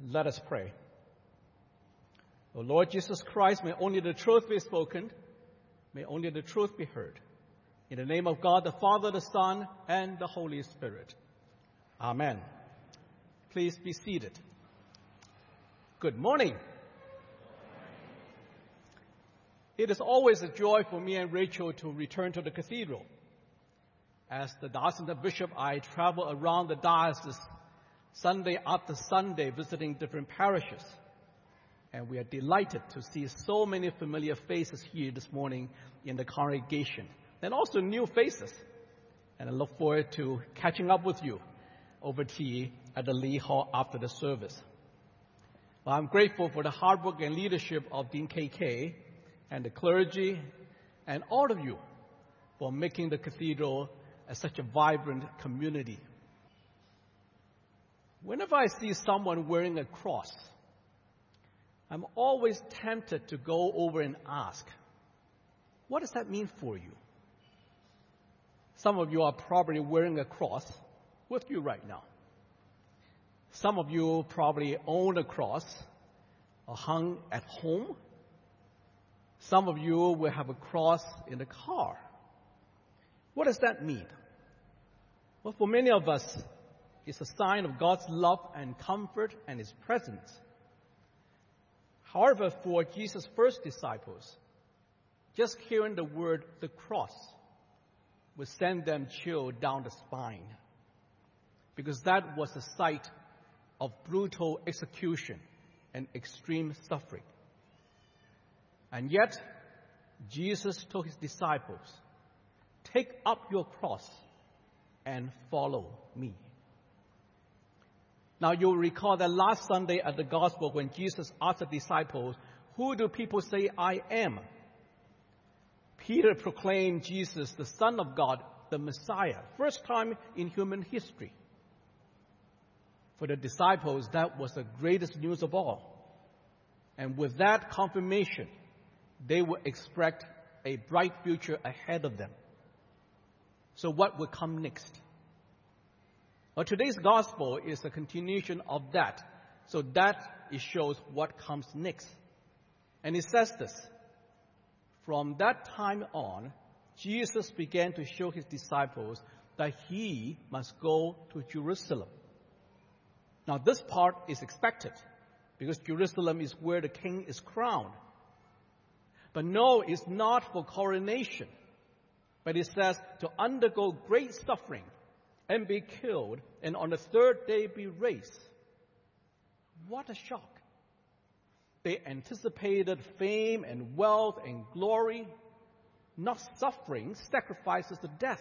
Let us pray. O Lord Jesus Christ, may only the truth be spoken. May only the truth be heard. In the name of God, the Father, the Son, and the Holy Spirit. Amen. Please be seated. Good morning. It is always a joy for me and Rachel to return to the cathedral. As the diocesan bishop, I travel around the diocese Sunday after Sunday, visiting different parishes. And we are delighted to see so many familiar faces here this morning in the congregation, and also new faces. And I look forward to catching up with you over tea at the Lee Hall after the service. Well, I'm grateful for the hard work and leadership of Dean KK and the clergy and all of you for making the cathedral such a vibrant community. Whenever I see someone wearing a cross, I'm always tempted to go over and ask, what does that mean for you? Some of you are probably wearing a cross with you right now. Some of you probably own a cross or hung at home. Some of you will have a cross in the car. What does that mean? Well, for many of us, it's a sign of God's love and comfort and His presence. However, for Jesus' first disciples, just hearing the word the cross would send them chill down the spine, because that was the site of brutal execution and extreme suffering. And yet, Jesus told His disciples, "Take up your cross and follow me." Now, you'll recall that last Sunday at the Gospel when Jesus asked the disciples, "Who do people say I am?" Peter proclaimed Jesus the Son of God, the Messiah, first time in human history. For the disciples, that was the greatest news of all. And with that confirmation, they would expect a bright future ahead of them. So what would come next? Well, today's gospel is a continuation of that. So that it shows what comes next. And it says this: from that time on, Jesus began to show His disciples that He must go to Jerusalem. Now, this part is expected, because Jerusalem is where the king is crowned. But no, it's not for coronation. But it says to undergo great suffering and be killed, and on the third day be raised. What a shock. They anticipated fame and wealth and glory, not suffering, sacrifices to death.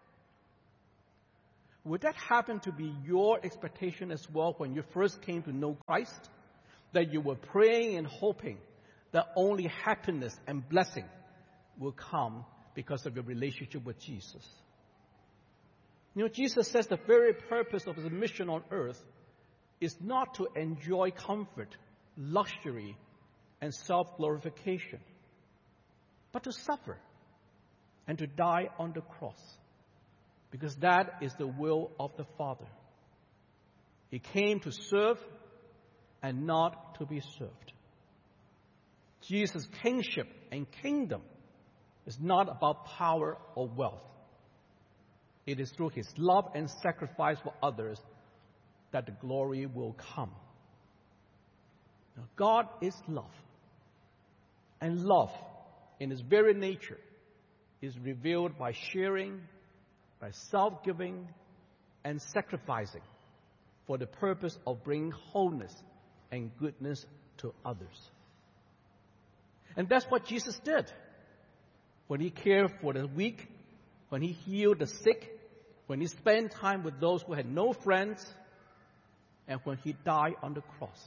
Would that happen to be your expectation as well when you first came to know Christ? That you were praying and hoping that only happiness and blessing will come because of your relationship with Jesus? You know, Jesus says the very purpose of His mission on earth is not to enjoy comfort, luxury, and self-glorification, but to suffer and to die on the cross, because that is the will of the Father. He came to serve and not to be served. Jesus' kingship and kingdom is not about power or wealth. It is through His love and sacrifice for others that the glory will come. Now, God is love. And love, in its very nature, is revealed by sharing, by self-giving, and sacrificing for the purpose of bringing wholeness and goodness to others. And that's what Jesus did. When He cared for the weak, when He healed the sick, when He spent time with those who had no friends, and when He died on the cross.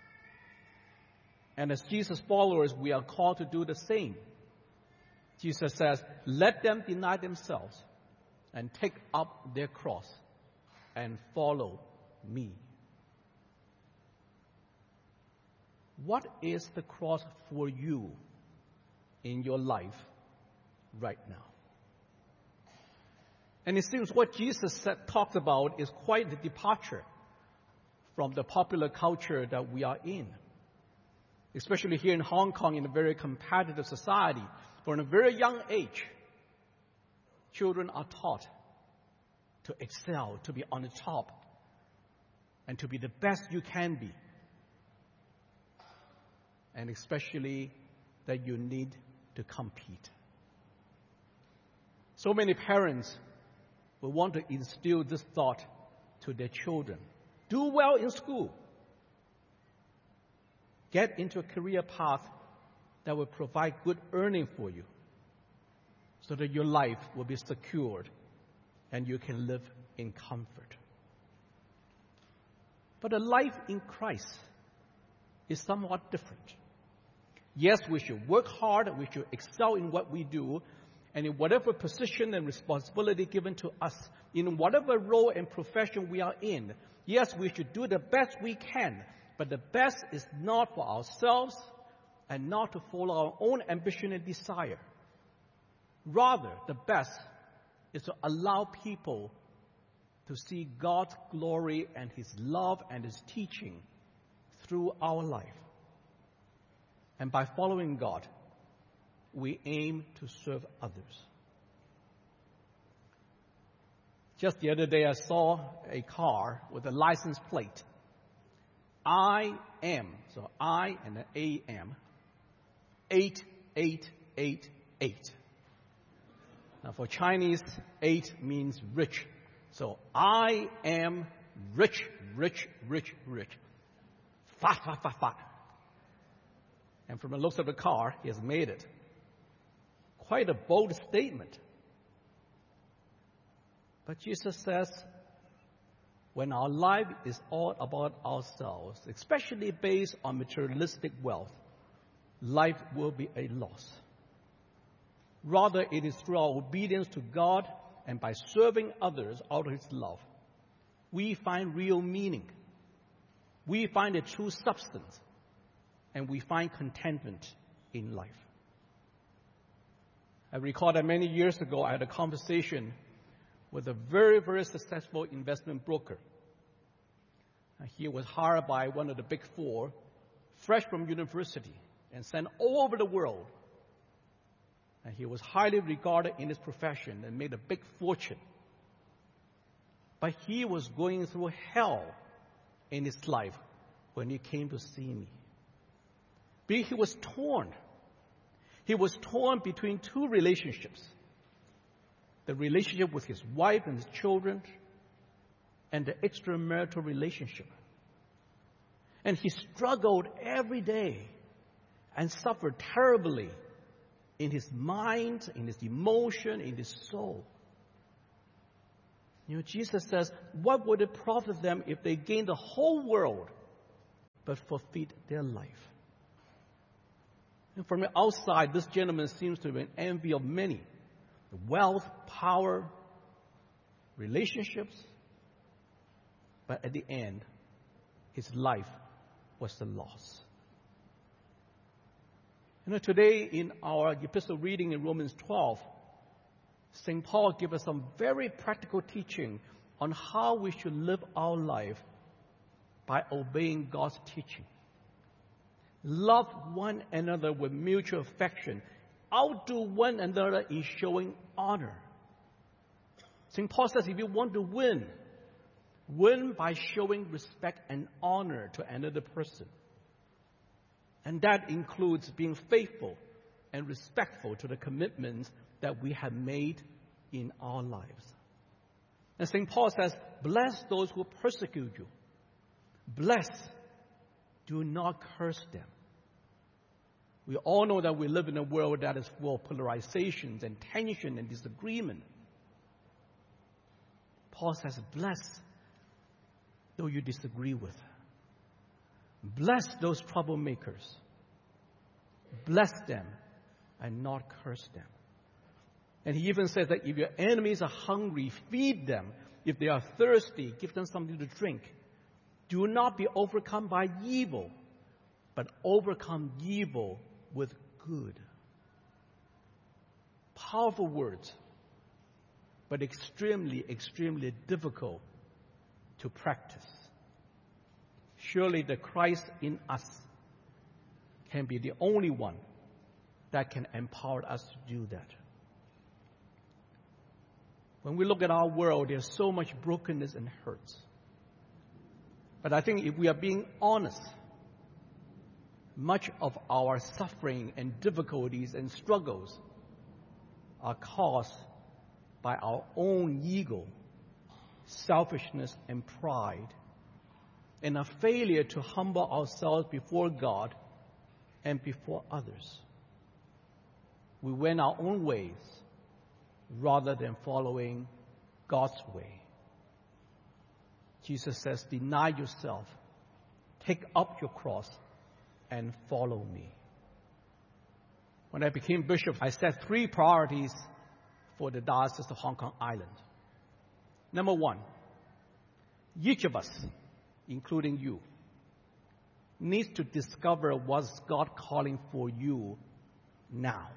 And as Jesus' followers, we are called to do the same. Jesus says, "Let them deny themselves and take up their cross and follow me." What is the cross for you in your life right now? And it seems what Jesus talks about is quite the departure from the popular culture that we are in. Especially here in Hong Kong, in a very competitive society, from a very young age, children are taught to excel, to be on the top, and to be the best you can be. And especially that you need to compete. So many parents will want to instill this thought to their children. Do well in school. Get into a career path that will provide good earning for you so that your life will be secured and you can live in comfort. But a life in Christ is somewhat different. Yes, we should work hard, we should excel in what we do, and in whatever position and responsibility given to us, in whatever role and profession we are in, yes, we should do the best we can. But the best is not for ourselves and not to follow our own ambition and desire. Rather, the best is to allow people to see God's glory and His love and His teaching through our life. And by following God, we aim to serve others. Just the other day, I saw a car with a license plate. I am, so I and an A-M, 8888. Now for Chinese, 8 means rich. So I am rich, rich, rich, rich. Fa, fa, fa, fa. And from the looks of the car, he has made it. Quite a bold statement. But Jesus says, when our life is all about ourselves, especially based on materialistic wealth, life will be a loss. Rather, it is through our obedience to God and by serving others out of His love, we find real meaning. We find a true substance, and we find contentment in life. I recall that many years ago, I had a conversation with a very, very successful investment broker. He was hired by one of the big four, fresh from university, and sent all over the world. And he was highly regarded in his profession and made a big fortune. But he was going through hell in his life when he came to see me. He was torn. He was torn between two relationships. The relationship with his wife and his children, and the extramarital relationship. And he struggled every day and suffered terribly in his mind, in his emotion, in his soul. You know, Jesus says, what would it profit them if they gain the whole world but forfeit their life? And from the outside, this gentleman seems to be an envy of many. The wealth, power, relationships. But at the end, his life was the loss. You know, today in our epistle reading in Romans 12, St. Paul gives us some very practical teaching on how we should live our life by obeying God's teaching. Love one another with mutual affection. Outdo one another in showing honor. St. Paul says if you want to win, win by showing respect and honor to another person. And that includes being faithful and respectful to the commitments that we have made in our lives. And St. Paul says, bless those who persecute you. Bless, do not curse them. We all know that we live in a world that is full of polarizations and tension and disagreement. Paul says, bless though you disagree with. Bless those troublemakers. Bless them and not curse them. And he even says that if your enemies are hungry, feed them. If they are thirsty, give them something to drink. Do not be overcome by evil, but overcome evil with good. Powerful words, but extremely, extremely difficult to practice. surely the Christ in us can be the only one that can empower us to do that. When we look at our world, there's so much brokenness and hurts. But I think if we are being honest, much of our suffering and difficulties and struggles are caused by our own ego, selfishness, and pride, and a failure to humble ourselves before God and before others. We went our own ways rather than following God's way. Jesus says, deny yourself, take up your cross, and follow me. When I became bishop, I set 3 priorities for the Diocese of Hong Kong Island. Number 1, each of us, including you, needs to discover what's God calling for you now.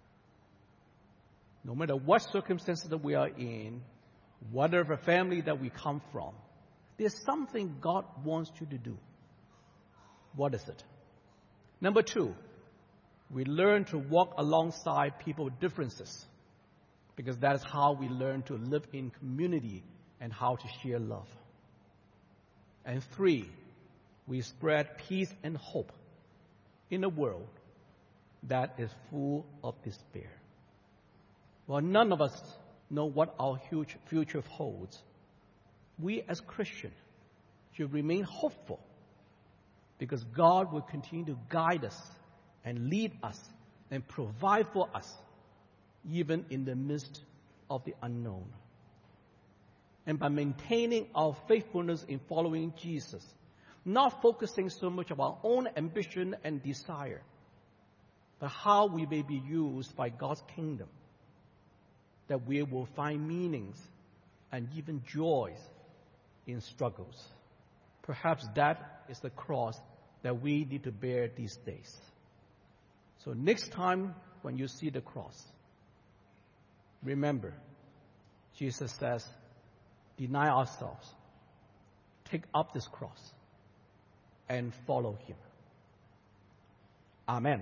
No matter what circumstances that we are in, whatever family that we come from, there's something God wants you to do. What is it? Number 2, we learn to walk alongside people's differences, because that is how we learn to live in community and how to share love. And 3, we spread peace and hope in a world that is full of despair. Well, none of us know what our huge future holds. We as Christians should remain hopeful, because God will continue to guide us and lead us and provide for us even in the midst of the unknown. And by maintaining our faithfulness in following Jesus, not focusing so much on our own ambition and desire, but how we may be used by God's kingdom, that we will find meanings and even joys in struggles. Perhaps that is the cross that we need to bear these days. So next time when you see the cross, remember, Jesus says, deny ourselves, take up this cross, and follow him. Amen.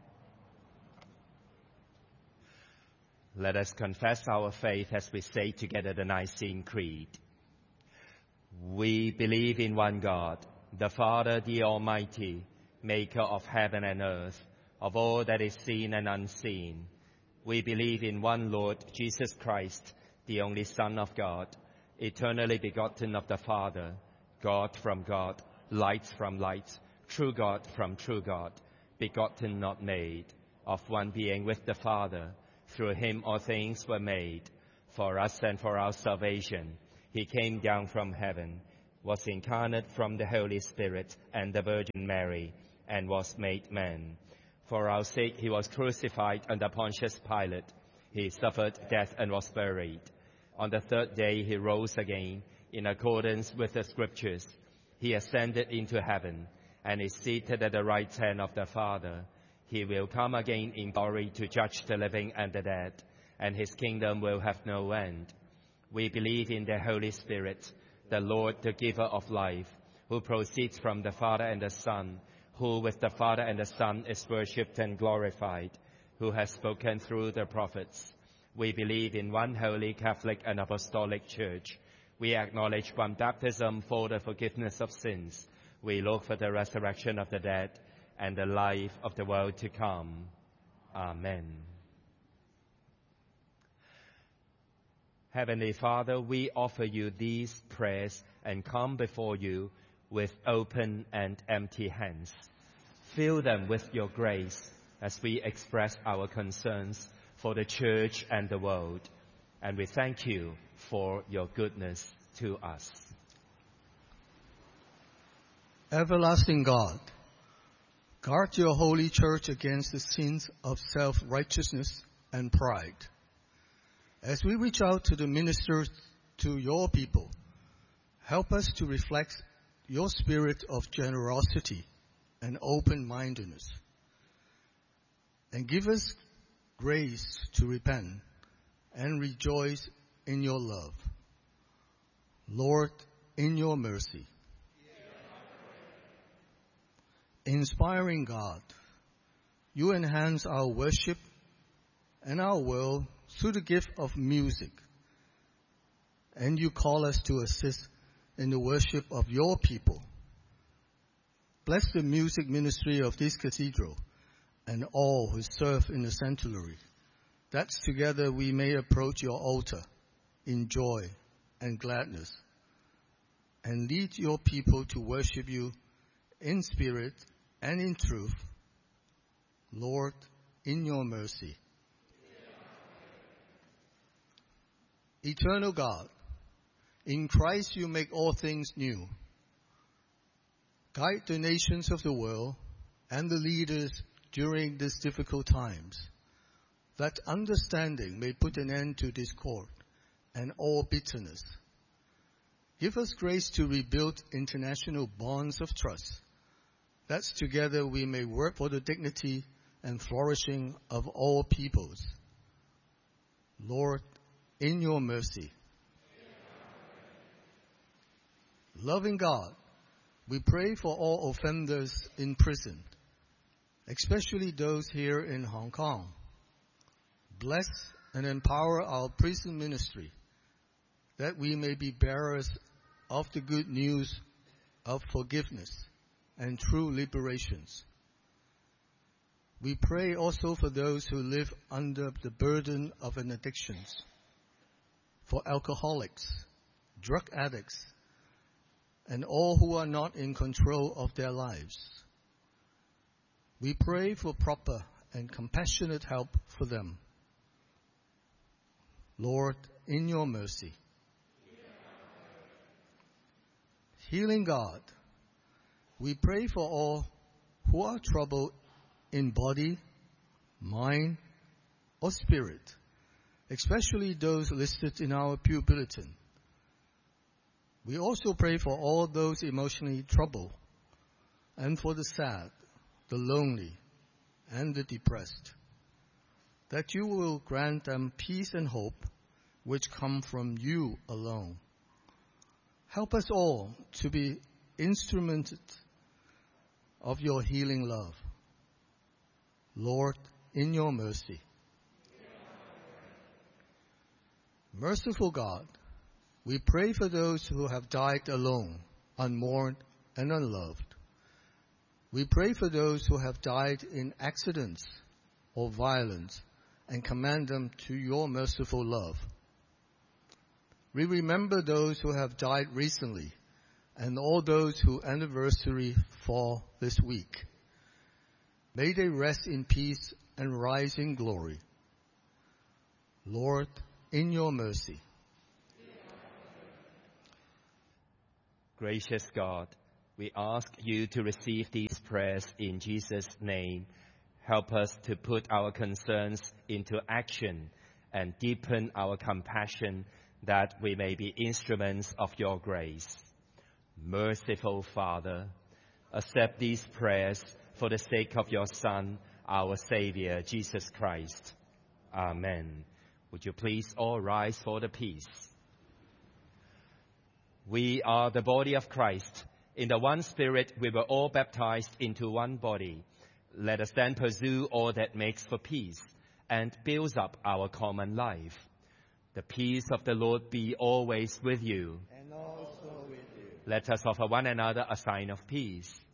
Let us confess our faith as we say together the Nicene Creed. We believe in one God, the Father, the Almighty, maker of heaven and earth, of all that is seen and unseen. We believe in one Lord, Jesus Christ, the only Son of God, eternally begotten of the Father, God from God, light from light, true God from true God, begotten not made, of one being with the Father. Through him all things were made. For us and for our salvation, he came down from heaven, was incarnate from the Holy Spirit and the Virgin Mary, and was made man. For our sake he was crucified under Pontius Pilate. He suffered death and was buried. On the 3rd day he rose again, in accordance with the Scriptures. He ascended into heaven, and is seated at the right hand of the Father. He will come again in glory to judge the living and the dead, and his kingdom will have no end. We believe in the Holy Spirit, the Lord, the giver of life, who proceeds from the Father and the Son, who with the Father and the Son is worshipped and glorified, who has spoken through the prophets. We believe in one holy Catholic and Apostolic Church. We acknowledge one baptism for the forgiveness of sins. We look for the resurrection of the dead and the life of the world to come. Amen. Heavenly Father, we offer you these prayers and come before you with open and empty hands. Fill them with your grace as we express our concerns for the Church and the world. And we thank you for your goodness to us. Everlasting God, guard your holy church against the sins of self-righteousness and pride. As we reach out to the ministers, to your people, help us to reflect your spirit of generosity and open-mindedness, and give us grace to repent and rejoice in your love. Lord, in your mercy, Inspiring God, you enhance our worship and our will through the gift of music, and you call us to assist in the worship of your people. Bless the music ministry of this cathedral and all who serve in the sanctuary, that together we may approach your altar in joy and gladness, and lead your people to worship you in spirit and in truth. Lord, in your mercy. Eternal God, in Christ you make all things new. Guide the nations of the world and the leaders during these difficult times, that understanding may put an end to discord and all bitterness. Give us grace to rebuild international bonds of trust, that together we may work for the dignity and flourishing of all peoples. Lord, in your mercy. Loving God, we pray for all offenders in prison, especially those here in Hong Kong. Bless and empower our prison ministry, that we may be bearers of the good news of forgiveness and true liberations. We pray also for those who live under the burden of an addictions, for alcoholics, drug addicts, and all who are not in control of their lives. We pray for proper and compassionate help for them. Lord, in your mercy. Healing God, we pray for all who are troubled in body, mind, or spirit, especially those listed in our pew bulletin. We also pray for all those emotionally troubled, and for the sad, the lonely, and the depressed, that you will grant them peace and hope which come from you alone. Help us all to be instruments of your healing love. Lord, in your mercy. Merciful God, we pray for those who have died alone, unmourned, and unloved. We pray for those who have died in accidents or violence, and commend them to your merciful love. We remember those who have died recently, and all those whose anniversary fall this week. May they rest in peace and rise in glory. Lord, in your mercy. Gracious God, we ask you to receive these prayers in Jesus' name. Help us to put our concerns into action and deepen our compassion, that we may be instruments of your grace. Merciful Father, accept these prayers for the sake of your Son, our Savior, Jesus Christ. Amen. Would you please all rise for the peace? We are the body of Christ. In the one Spirit, we were all baptized into one body. Let us then pursue all that makes for peace and builds up our common life. The peace of the Lord be always with you. And also with you. Let us offer one another a sign of peace.